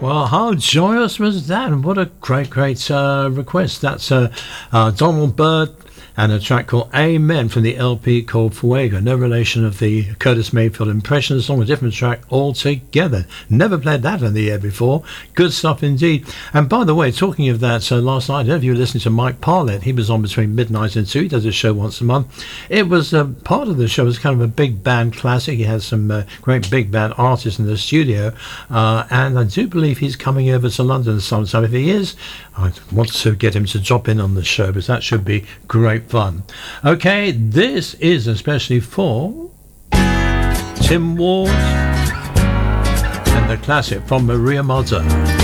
Well, how joyous was that? And what a great request. That's Donald Byrd and a track called Amen from the LP called Fuego. No relation of the Curtis Mayfield Impressions song, a different track altogether. Never played that on the air before. Good stuff indeed. And by the way, talking of that, last night, I don't know if you were listening to Mike Parlett. He was on between midnight and 2. He does a show once a month. It was part of the show was kind of a big band classic. He has some great big band artists in the studio. And I do believe he's coming over to London sometime. If he is, I want to get him to drop in on the show, because that should be great fun. Okay, this is especially for Tim Ward and the classic from Maria Malta.